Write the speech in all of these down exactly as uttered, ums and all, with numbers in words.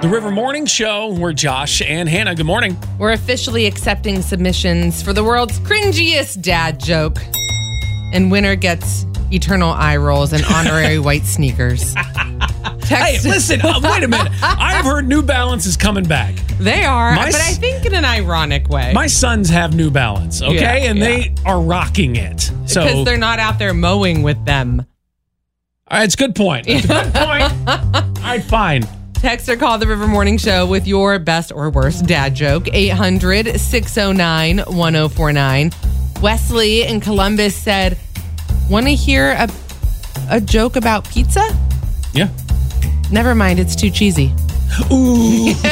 The River Morning Show. We're Josh and Hannah. Good morning. We're officially accepting submissions for the world's cringiest dad joke. And winner gets eternal eye rolls and honorary white sneakers. Hey, listen, uh, wait a minute. I've heard New Balance is coming back. They are, My but I s- think in an ironic way. My sons have New Balance, okay? Yeah, and yeah. they are rocking it. So, Because they're not out there mowing with them. all right, it's a good point. It's a good point. All right, fine. Text or call the River Morning Show with your best or worst dad joke. eight hundred, six oh nine, one oh four nine. Wesley in Columbus said, want to hear a, a joke about pizza? Yeah. Never mind, it's too cheesy. Ooh. And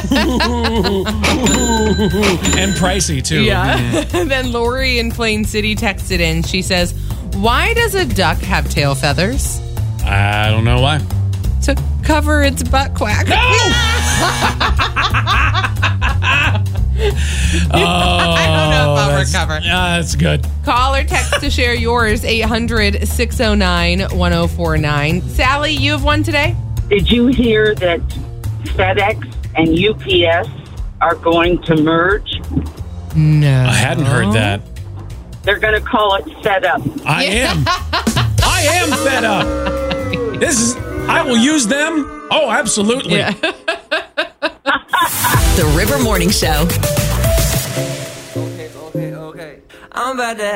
pricey, too. Yeah. Then Lori in Plain City texted in. She says, why does a duck have tail feathers? I don't know why. To cover its butt quack. No! Oh, I don't know if I'll that's- recover. Yeah, that's good. Call or text to share yours, eight hundred, six oh nine, one oh four nine. Sally, you have one today? Did you hear that FedEx and U P S are going to merge? No. I hadn't heard that. They're going to call it Fed Up. I am. I am fed up. This is. I will use them. Oh, absolutely. Yeah. The River Morning Show. Okay, okay, okay. I'm about to